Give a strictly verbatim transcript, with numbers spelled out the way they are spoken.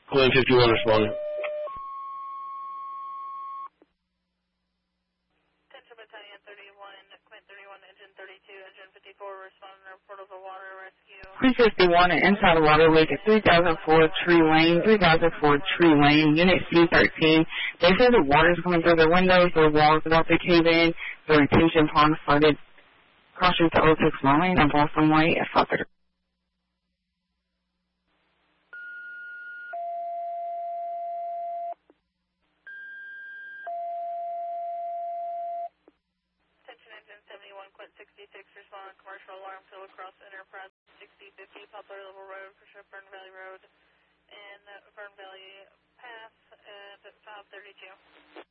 Queen fifty-one responding. Attention Battalion thirty-one, Quint thirty-one, Engine thirty-two, Engine fifty-four, responding to report of a water rescue. three fifty-one and inside water lake at three thousand four Tree Lane, three thousand four Tree Lane, Unit C thirteen. They say the water's coming through their windows, their walls about to cave in, the retention pond flooded. Crossing to oh six Lane and Boston Way at five thirty. Attention Engine seventy-one, Quint sixty-six, respond commercial alarm field across Enterprise sixty fifty, Poplar Level Road, Bishop Fern Valley Road, and Fern Valley Pass at five thirty-two.